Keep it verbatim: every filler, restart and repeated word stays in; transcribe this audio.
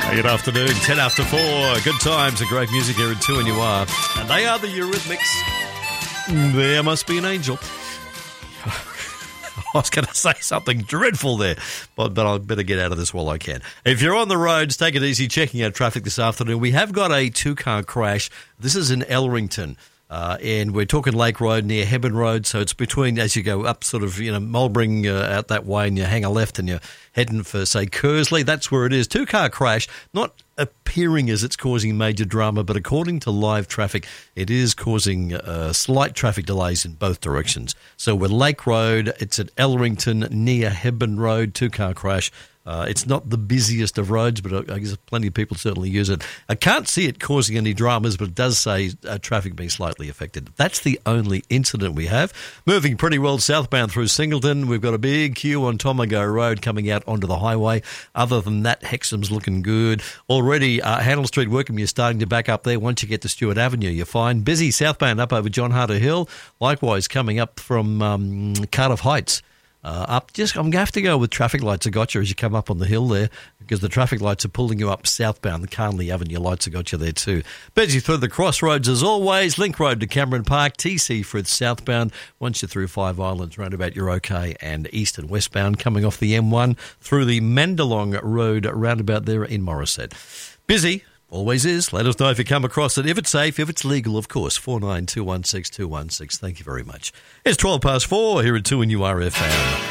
Good afternoon, ten after four. Good times and great music here at two and you are. And they are the Eurythmics. There must be an angel. I was going to say something dreadful there, but, but I better get out of this while I can. If you're on the roads, take it easy, checking out traffic this afternoon. We have got a two-car crash. This is in Elrington. Uh, and we're talking Lake Road near Hebburn Road, so it's between, as you go up sort of, you know, Mulbring uh, out that way and you hang a left and you're heading for, say, Kersley. That's where it is. Two-car crash, not appearing as it's causing major drama, but according to live traffic, it is causing uh, slight traffic delays in both directions. So we're Lake Road, it's at Elrington near Hebburn Road, two-car crash. Uh, it's not the busiest of roads, but I guess plenty of people certainly use it. I can't see it causing any dramas, but it does say uh, traffic being slightly affected. That's the only incident we have. Moving pretty well southbound through Singleton. We've got a big queue on Tomago Road coming out onto the highway. Other than that, Hexham's looking good. Already, uh, Handel Street, Wickham, you're starting to back up there. Once you get to Stewart Avenue, you're fine. Busy southbound up over John Harter Hill. Likewise, coming up from um, Cardiff Heights. Uh, up, just I'm going to have to go with traffic lights have got you as you come up on the hill there, because the traffic lights are pulling you up southbound. The Carnley Avenue lights have got you there too. Busy through the crossroads as always. Link Road to Cameron Park, T C Frith southbound. Once you're through Five Islands roundabout, you're okay. And east and westbound coming off the M one through the Mandalong Road roundabout there in Morisset. Busy. Always is. Let us know if you come across it. If it's safe, if it's legal, of course. four nine two one six two one six. Thank you very much. It's twelve past four here at two and U R F M.